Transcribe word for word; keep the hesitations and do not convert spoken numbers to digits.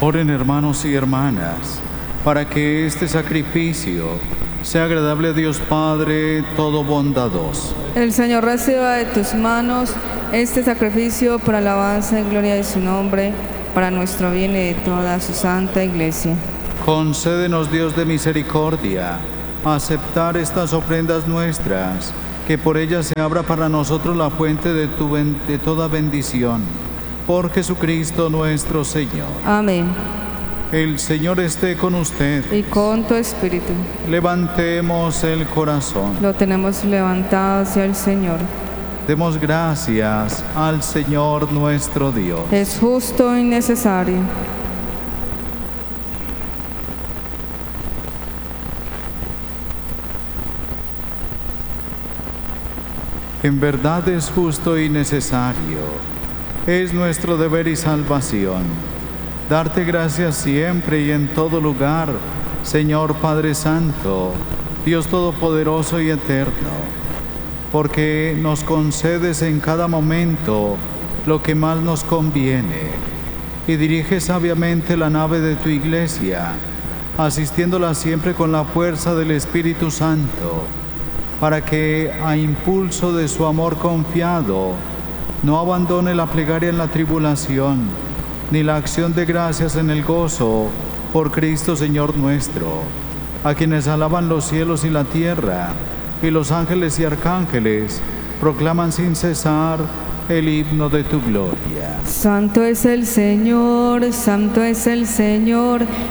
Oren, hermanos y hermanas, para que este sacrificio sea agradable a Dios Padre todo bondadoso. El Señor reciba de tus manos este sacrificio para alabanza y gloria de su nombre, para nuestro bien y de toda su santa Iglesia. Concédenos, Dios de misericordia, aceptar estas ofrendas nuestras, que por ellas se abra para nosotros la fuente de, tu ben- de toda bendición. Por Jesucristo nuestro Señor. Amén. El Señor esté con usted. Y con tu espíritu. Levantemos el corazón. Lo tenemos levantado hacia el Señor. Demos gracias al Señor nuestro Dios. Es justo y necesario. En verdad es justo y necesario. Es nuestro deber y salvación darte gracias siempre y en todo lugar, Señor Padre Santo, Dios Todopoderoso y Eterno, porque nos concedes en cada momento lo que más nos conviene y diriges sabiamente la nave de tu Iglesia, asistiéndola siempre con la fuerza del Espíritu Santo, para que, a impulso de su amor confiado, no abandone la plegaria en la tribulación, ni la acción de gracias en el gozo, por Cristo Señor nuestro, a quienes alaban los cielos y la tierra, y los ángeles y arcángeles proclaman sin cesar el himno de tu gloria. Santo es el Señor, santo es el Señor,